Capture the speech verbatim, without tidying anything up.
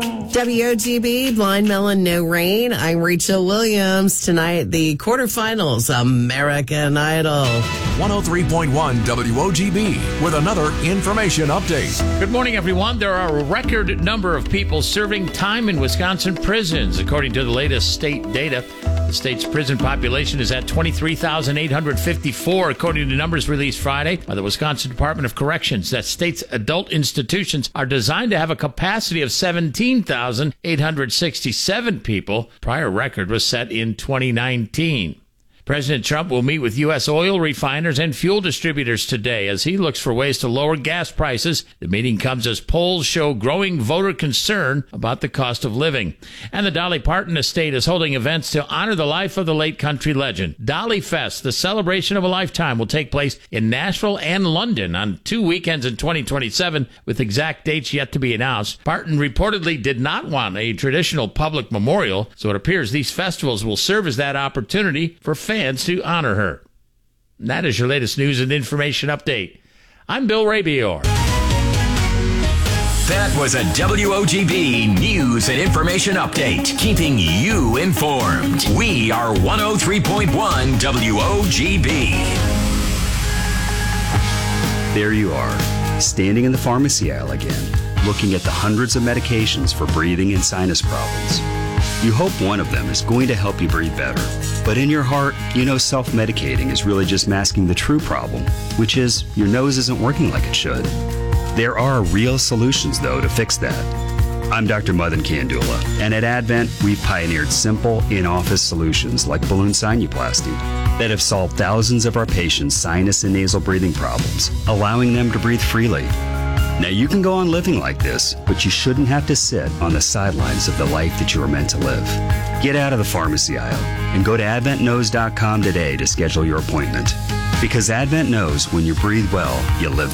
W O G B, Blind Melon, No Rain. I'm Rachel Williams. Tonight, the quarterfinals, American Idol. one oh three point one W O G B with another information update. Good morning, everyone. There are a record number of people serving time in Wisconsin prisons. According to the latest state data, the state's prison population is at twenty-three thousand eight hundred fifty-four, according to numbers released Friday by the Wisconsin Department of Corrections. That state's adult institutions are designed to have a capacity of seventeen thousand eight hundred sixty-seven people. Prior record was set in twenty nineteen. President Trump will meet with U S oil refiners and fuel distributors today as he looks for ways to lower gas prices. The meeting comes as polls show growing voter concern about the cost of living. And the Dolly Parton estate is holding events to honor the life of the late country legend. Dolly Fest, the celebration of a lifetime, will take place in Nashville and London on two weekends in twenty twenty-seven, with exact dates yet to be announced. Parton reportedly did not want a traditional public memorial, so it appears these festivals will serve as that opportunity for fans to honor her. And that is your latest news and information update. I'm Bill Rabior. That was a W O G B News and Information Update, keeping you informed. We are one oh three point one W O G B. There you are, standing in the pharmacy aisle again, looking at the hundreds of medications for breathing and sinus problems. You hope one of them is going to help you breathe better. But in your heart, you know self-medicating is really just masking the true problem, which is your nose isn't working like it should. There are real solutions, though, to fix that. I'm Doctor Madan Kandula, and at Advent, we've pioneered simple, in-office solutions like balloon sinuplasty that have solved thousands of our patients' sinus and nasal breathing problems, allowing them to breathe freely. Now, you can go on living like this, but you shouldn't have to sit on the sidelines of the life that you were meant to live. Get out of the pharmacy aisle and go to advent knows dot com today to schedule your appointment. Because Advent knows when you breathe well, you live